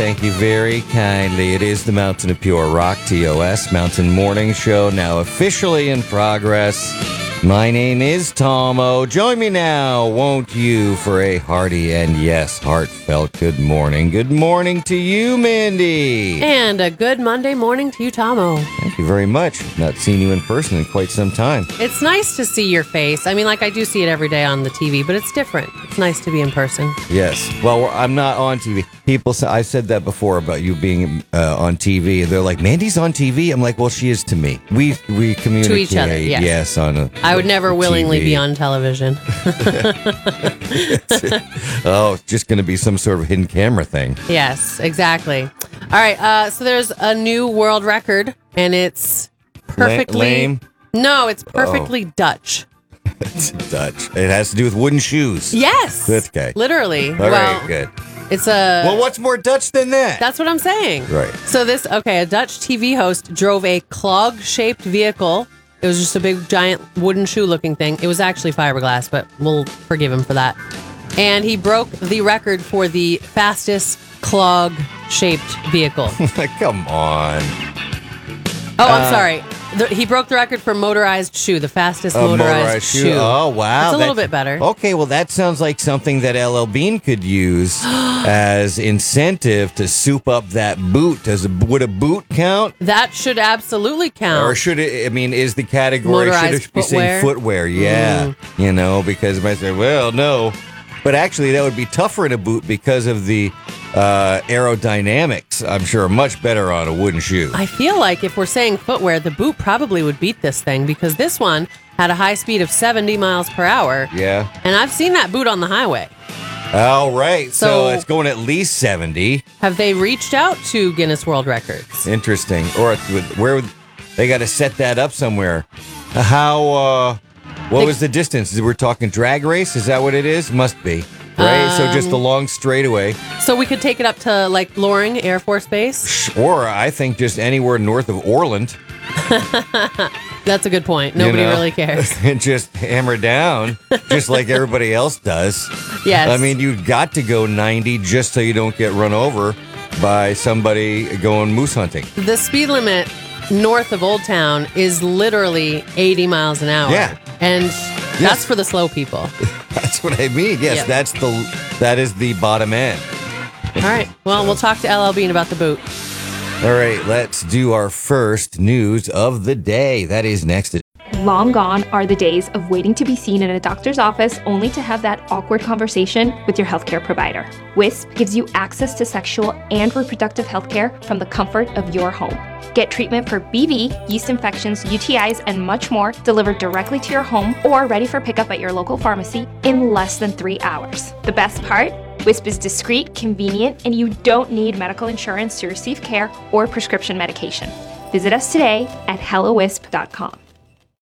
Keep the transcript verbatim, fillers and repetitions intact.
Thank you very kindly. It is the Mountain of Pure Rock, T O S, Mountain Morning Show, now officially in progress. My name is Tomo. Join me now, won't you, for a hearty and, yes, heartfelt good morning. Good morning to you, Mandy. And a good Monday morning to you, Tomo. Thank you very much. Not seen you in person in quite some time. It's nice to see your face. I mean, like, I do see it every day on the T V, but it's different. It's nice to be in person. Yes. Well, I'm not on T V. People say, I said that before about you being uh, on T V. They're like, Mandy's on T V? I'm like, well, she is to me. We we communicate. To each other, yes. Yes, on a I would never willingly T V. be on television. Oh, it's just going to be some sort of hidden camera thing. Yes, exactly. All right, uh, so there's a new world record, and it's perfectly... Lame? No, it's perfectly Oh. Dutch. It's Dutch. It has to do with wooden shoes. Yes. Okay. Literally. All well, right, good. It's a... Well, what's more Dutch than that? That's what I'm saying. Right. So this, okay, a Dutch T V host drove a clog-shaped vehicle. It was just a big, giant wooden shoe-looking thing. It was actually fiberglass, but we'll forgive him for that. And he broke the record for the fastest clog-shaped vehicle. Come on. Oh, I'm Uh, sorry. The, he broke the record for motorized shoe, the fastest A motorized, motorized shoe. shoe. Oh, wow. It's a little That's- bit better. Okay, well, that sounds like something that L L Bean could use as incentive to soup up that boot. Does a, would a boot count? That should absolutely count. Or should it, I mean, is the category, Motorized should it be saying footwear? footwear? Yeah. You know, because it might say, well, no. But actually, that would be tougher in a boot because of the uh, aerodynamics. I'm sure much better on a wooden shoe. I feel like if we're saying footwear, the boot probably would beat this thing because this one had a high speed of seventy miles per hour. Yeah. And I've seen that boot on the highway. All right. So, So- it's going at least seventy. Have they reached out to Guinness World Records? Interesting. Or where would they got to set that up somewhere? How, uh, what They- was the distance? We're talking drag race? Is that what it is? Must be. Right? so just a Um, long straightaway. So we could take it up to like Loring Air Force Base? Or I think just anywhere north of Orland. That's a good point. Nobody you know, really cares. And just hammer down, just like everybody else does. Yes. I mean, you've got to go ninety just so you don't get run over by somebody going moose hunting. The speed limit north of Old Town is literally eighty miles an hour. Yeah. And Yes. that's for the slow people. That's what I mean. Yes, Yep. that's the that is the bottom end. All right. Well, we'll talk to L L Bean about the boot. All right, let's do our first news of the day. That is next. Long gone are the days of waiting to be seen in a doctor's office only to have that awkward conversation with your healthcare provider. Wisp gives you access to sexual and reproductive healthcare from the comfort of your home. Get treatment for B V, yeast infections, U T Is, and much more delivered directly to your home or ready for pickup at your local pharmacy in less than three hours. The best part? Wisp is discreet, convenient, and you don't need medical insurance to receive care or prescription medication. Visit us today at hello wisp dot com.